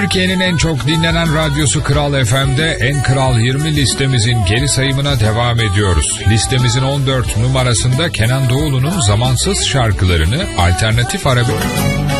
Türkiye'nin en çok dinlenen radyosu Kral FM'de En Kral 20 listemizin geri sayımına devam ediyoruz. Listemizin 14 numarasında Kenan Doğulu'nun zamansız şarkılarını alternatif arabesk